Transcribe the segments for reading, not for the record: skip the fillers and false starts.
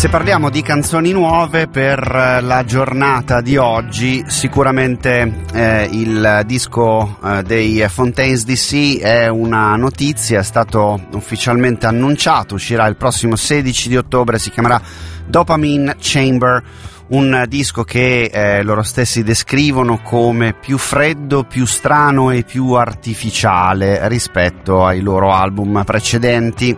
Se parliamo di canzoni nuove per la giornata di oggi, sicuramente il disco dei Fontaines DC è una notizia, è stato ufficialmente annunciato, uscirà il prossimo 16 di ottobre, si chiamerà Dopamine Chamber, un disco che loro stessi descrivono come più freddo, più strano e più artificiale rispetto ai loro album precedenti.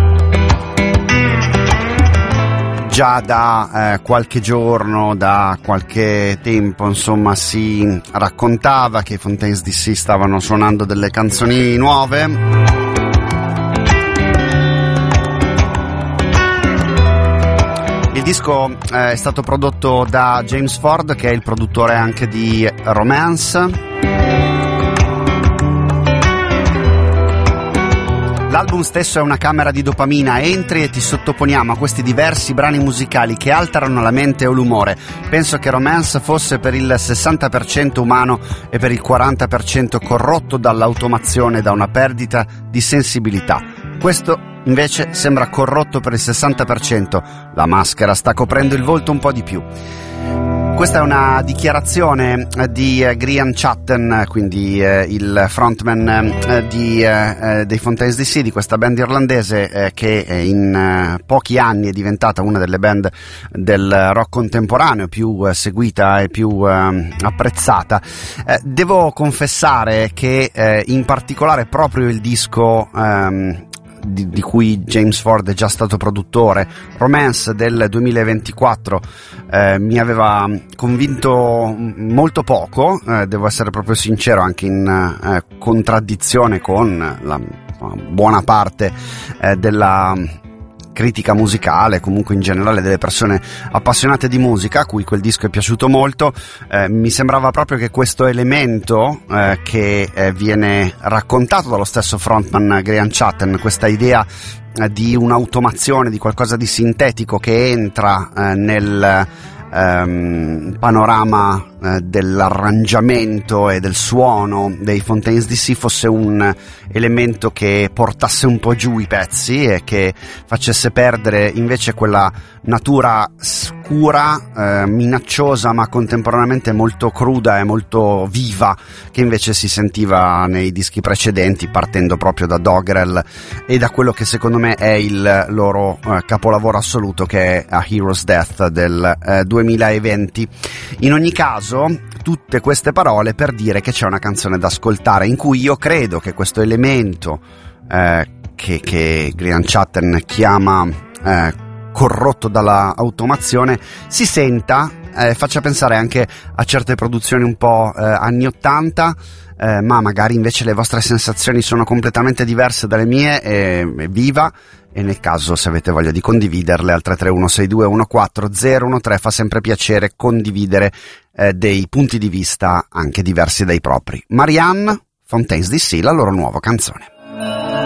Già da qualche giorno, da qualche tempo, insomma, si raccontava che i Fontaines DC stavano suonando delle canzoni nuove. Il disco è stato prodotto da James Ford, che è il produttore anche di Romance. L'album stesso è una camera di dopamina, entri e ti sottoponiamo a questi diversi brani musicali che alterano la mente o l'umore. Penso che Romance fosse per il 60% umano e per il 40% corrotto dall'automazione e da una perdita di sensibilità. Questo invece sembra corrotto per il 60%, la maschera sta coprendo il volto un po' di più. Questa è una dichiarazione di Grian Chatten, quindi il frontman dei Fontaines DC, di questa band irlandese che in pochi anni è diventata una delle band del rock contemporaneo più seguita e più apprezzata. Devo confessare che in particolare proprio il disco di cui James Ford è già stato produttore, Romance del 2024, mi aveva convinto molto poco, devo essere proprio sincero, anche in contraddizione con la buona parte della critica musicale, comunque in generale delle persone appassionate di musica a cui quel disco è piaciuto molto. Mi sembrava proprio che questo elemento che viene raccontato dallo stesso frontman Grian Chatten, questa idea di un'automazione, di qualcosa di sintetico che entra nel panorama dell'arrangiamento e del suono dei Fontaines DC, fosse un elemento che portasse un po' giù i pezzi e che facesse perdere invece quella natura scura, minacciosa ma contemporaneamente molto cruda e molto viva che invece si sentiva nei dischi precedenti, partendo proprio da Doggerel e da quello che secondo me è il loro capolavoro assoluto, che è A Hero's Death del 2020. In ogni caso, tutte queste parole per dire che c'è una canzone da ascoltare in cui io credo che questo elemento che Grian Chatten chiama corrotto dalla automazione si senta, faccia pensare anche a certe produzioni un po' anni 80, ma magari invece le vostre sensazioni sono completamente diverse dalle mie, e viva. E nel caso, se avete voglia di condividerle, al 331-6214-013 fa sempre piacere condividere dei punti di vista anche diversi dai propri. Marianne, Fontaines DC, la loro nuova canzone.